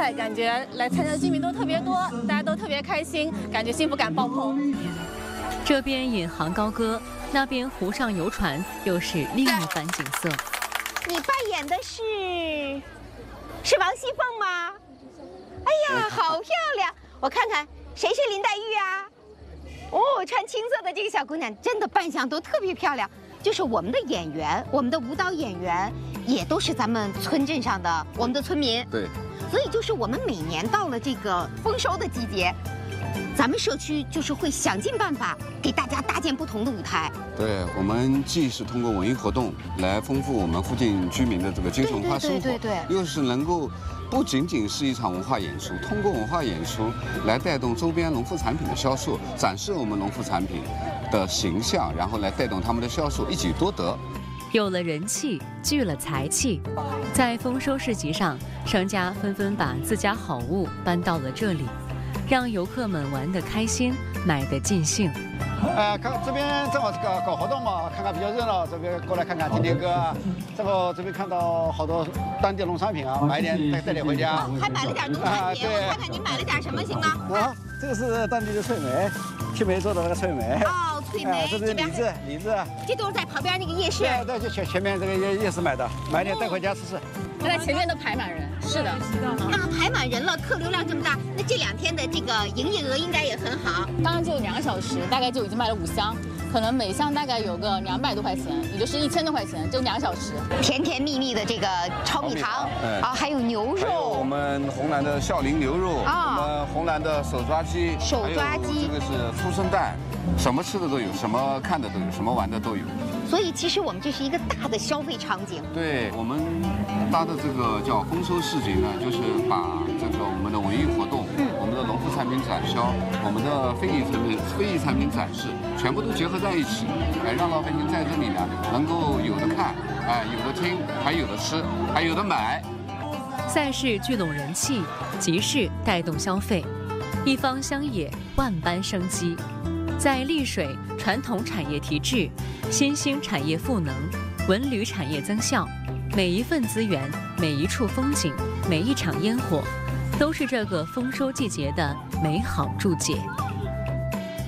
快，感觉来参加的居民都特别多，大家都特别开心，感觉幸福感爆棚。 这边引吭高歌，那边湖上游船，又是另一番景色。 你扮演的是王熙凤吗？哎呀，好漂亮！我看看谁是林黛玉啊？哦，穿青色的这个小姑娘，真的扮相都特别漂亮。就是我们的演员，我们的舞蹈演员，也都是咱们村镇上的我们的村民。 对。 所以就是我们每年到了这个丰收的季节，咱们社区就是会想尽办法给大家搭建不同的舞台。 对，我们既是通过文艺活动来丰富我们附近居民的这个精神文化生活，又是能够不仅仅是一场文化演出，通过文化演出来带动周边农副产品的销售，展示我们农副产品的形象，然后来带动他们的销售，一举多得。 有了人气，聚了财气，在丰收市集上，商家纷纷把自家好物搬到了这里，让游客们玩得开心，买得尽兴。 这边正好是搞活动嘛，看看比较热闹，这边过来看看听听歌啊。这边看到好多当地农产品啊，买一点带点回家。 还买了点农产品，我看看您买了点什么行吗？ 啊，这个是当地的脆梅，青梅做的那个脆梅。 哦，脆梅。 这是李子。 这都是在旁边那个夜市。 对，就前面这个夜市买的，买点带回家吃吃。 现在前面都排满人，是的。 那排满人了，客流量这么大，那这2天的这个营业额应该也很好。 刚刚就2个小时，大概就已经卖了5箱，可能每箱大概有个200多块钱，也就是1000多块钱，就2个小时。 甜甜蜜蜜的这个炒米糖啊，还有牛肉， 还有我们红蓝的孝陵牛肉，我们红蓝的手抓鸡，这个是粗生蛋，什么吃的都有，什么看的都有，什么玩的都有。 所以其实我们这是一个大的消费场景。 对，我们搭的这个叫丰收市集呢，就是把这个我们的文艺活动，我们的农副产品展销，我们的非遗产品展示，全部都结合在一起，让老百姓在这里呢能够有的看，有的听，还有的吃，还有的买。 赛事聚拢人气，集市带动消费，一方乡野万般生机。在丽水，传统产业提质，新兴产业赋能，文旅产业增效，每一份资源，每一处风景，每一场烟火，都是这个丰收季节的美好注解。